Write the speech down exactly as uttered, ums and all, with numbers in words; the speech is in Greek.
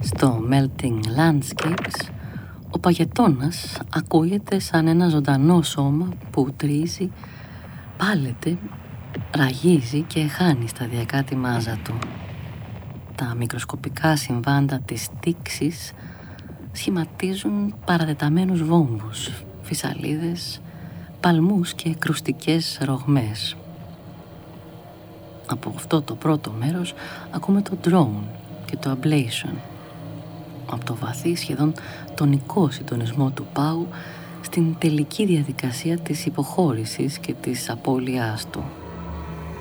Στο Melting Landscapes, ο παγετώνας ακούγεται σαν ένα ζωντανό σώμα που τρίζει, πάλεται, ραγίζει και χάνει σταδιακά τη μάζα του. Τα μικροσκοπικά συμβάντα της τήξης σχηματίζουν παρατεταμένους βόμβους, φυσαλίδες, παλμούς και κρουστικές ρογμές. Από αυτό το πρώτο μέρος ακούμε το drone και το ablation. Από το βαθύ, σχεδόν τονικό συντονισμό του πάγου στην τελική διαδικασία της υποχώρησης και της απώλειάς του.